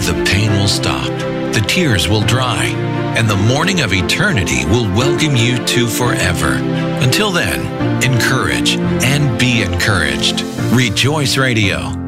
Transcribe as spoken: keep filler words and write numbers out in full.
the pain will stop, the tears will dry, and the morning of eternity will welcome you to forever. Until then, encourage and be encouraged. Rejoice Radio.